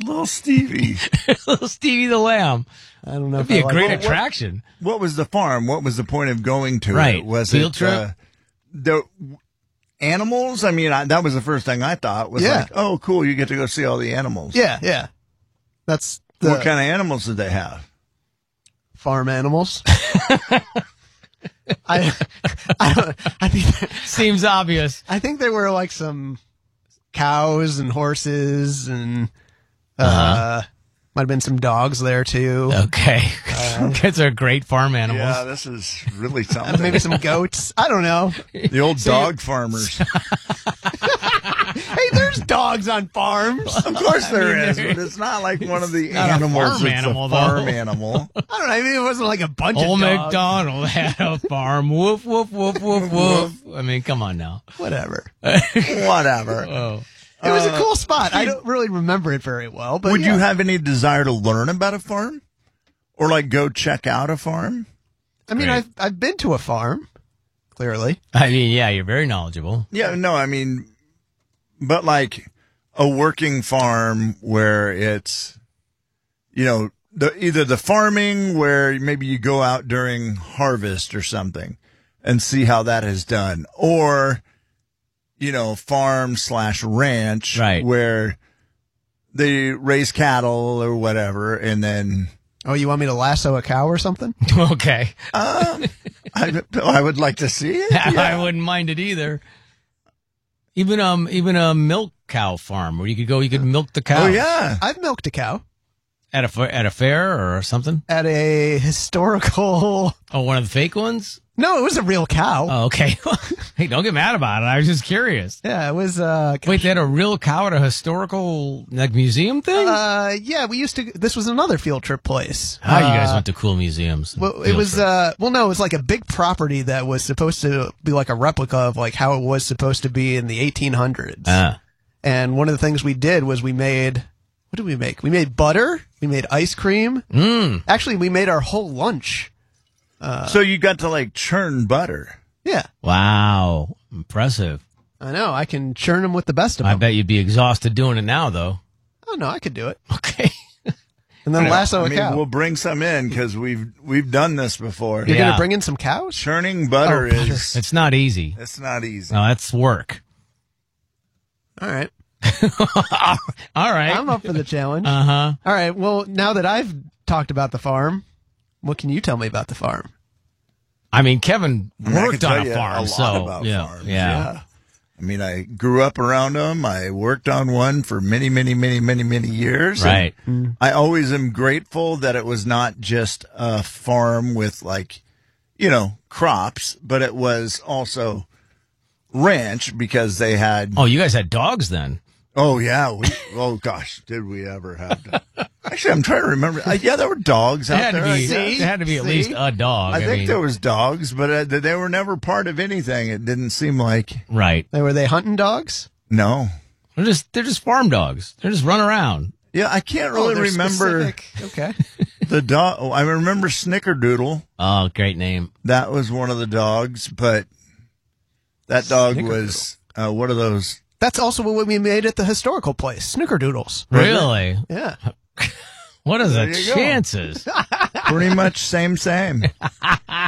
Little Stevie. Little Stevie the Lamb. I don't know. That'd be a great attraction. What was the farm? What was the point of going to Right. it? Was Field it trip? the animals? I mean, that was the first thing I thought was like, oh, cool, you get to go see all the animals. Yeah. That's What kind of animals did they have? farm animals. I think Seems obvious. I think there were like some cows and horses and might have been some dogs there too. Okay. Kids are great farm animals. Yeah, this is really something. Maybe some goats. I don't know. The old dog farmers. Hey, there's dogs on farms. Of course there is, but it's not like one of the not a animals. farm It's animal, a though. farm animal. I don't know. I mean, it wasn't like a bunch Old of dogs. MacDonald had a farm. Woof, woof, woof, woof, woof. I mean, come on now. Whatever. Whatever. Oh. It was a cool spot. I don't really remember it very well. But Would yeah. you have any desire to learn about a farm? Or like go check out a farm? I mean, Great. I've been to a farm. Clearly. I mean, yeah, you're very knowledgeable. Yeah, no, I mean, but like a working farm where it's, either the farming where maybe you go out during harvest or something and see how that is done, or, farm/ranch, Right. where they raise cattle or whatever, and then Oh, you want me to lasso a cow or something? Okay. I would like to see it. I wouldn't mind it either. Even a milk cow farm where you could milk the cow. Oh yeah. I've milked a cow At a fair or something? at a historical. Oh, one of the fake ones? No, it was a real cow. Oh, okay. Hey, don't get mad about it. I was just curious. Yeah, it was. Wait, they had a real cow at a historical museum thing? Yeah, we used to. This was another field trip place. You guys went to cool museums. Well, it Field was. trips. Well, no, it was like a big property that was supposed to be like a replica of like how it was supposed to be in the 1800s. And one of the things we did was we made. What did we make? We made butter. We made ice cream. Actually, we made our whole lunch. So you got to like churn butter. Yeah, Wow. Impressive. I know. I can churn them with the best of I them. bet you'd be exhausted doing it now, though. Oh no, I could do it. Okay. And then lasso I a mean, cow. we'll bring some in because we've done this before. You're Yeah. gonna bring in some cows? Churning butter Oh, butter. is It's not easy. it's not easy. No, that's work. All right. All right. I'm up for the challenge. Uh-huh. All right. Well, now that I've talked about the farm, what can you tell me about the farm? I mean, Kevin I can worked tell on you a farm, lot so about yeah, farms. yeah. I mean, I grew up around them. I worked on one for many, many, many, many, many years. Right. And I always am grateful that it was not just a farm with like, crops, but it was also ranch because they had. Oh, you guys had dogs then? Oh yeah. Oh gosh, did we ever have? Actually, I'm trying to remember. Yeah, there were dogs There out had to there. I be. guess. There had to be at least a dog. I think mean, there was dogs, but they were never part of anything. It didn't seem like. right. Were they hunting dogs? No. They're just farm dogs. They're just run around. Yeah, I can't really they're remember specific. Okay. the dog. Oh, I remember Snickerdoodle. Oh, great name. That was one of the dogs, but that dog was what are those? That's also what we made at the historical place, Snickerdoodles. Really? Yeah. What are the There you go. chances? Pretty much same.